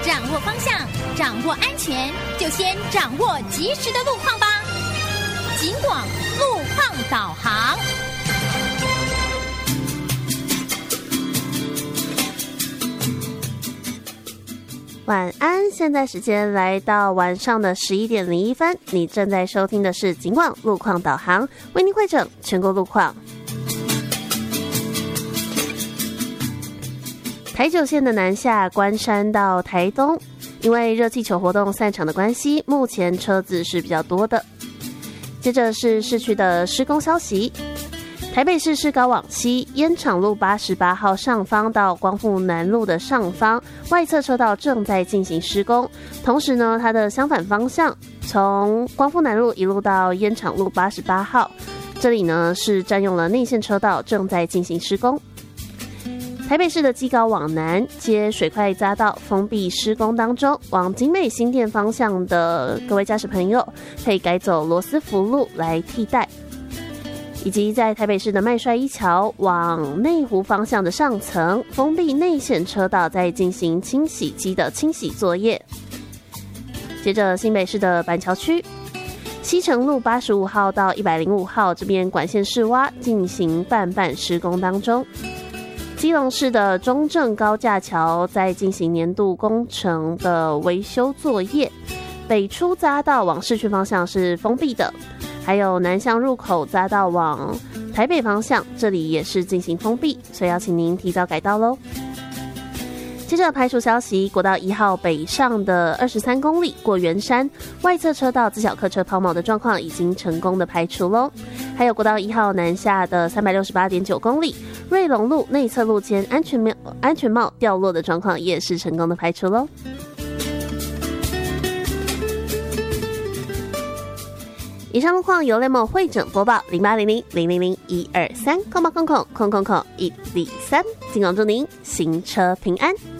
掌握方向，掌握安全，就先掌握及时的路况吧。警广路况导航。 晚安，现在时间来到晚上的11:01，你正在收听的是警广路况导航，为您汇整全国路况。台九线的南下关山到台东，因为热气球活动散场的关系，目前车子是比较多的。接着是市区的施工消息，台北市市高往西烟厂路88号上方到光复南路的上方外侧车道正在进行施工，同时呢，它的相反方向从光复南路一路到烟厂路88号，这里呢是占用了内线车道，正在进行施工。台北市的基高往南接水块匝道封闭施工当中，往景美新店方向的各位驾驶朋友可以改走罗斯福路来替代，以及在台北市的麦帅一桥往内湖方向的上层封闭内线车道在进行清洗机的清洗作业。接着新北市的板桥区西城路85号到105号这边管线室挖进行半施工当中。基隆市的中正高架桥在进行年度工程的维修作业，北出匝道往市区方向是封闭的，还有南向入口匝道往台北方向，这里也是进行封闭，所以要请您提早改道咯。接着排除消息，国道1号北上的23公里过圆山外侧车道自小客车抛锚的状况已经成功的排除咯。还有国道1号南下的368.9公里瑞隆路内侧路间安全帽掉落的状况也是成功的排除咯。以上路况由 Lemon 汇整播报0800000123，空123，警广祝您行车平安。